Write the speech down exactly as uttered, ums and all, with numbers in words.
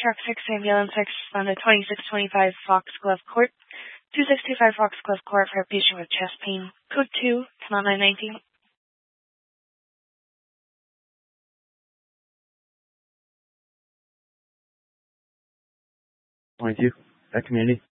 Truck six Ambulance six on the twenty-six twenty-five Foxglove Court. two sixty-five Foxglove Court for a patient with chest pain. Code two, ten nine nineteen. twenty-two, that community.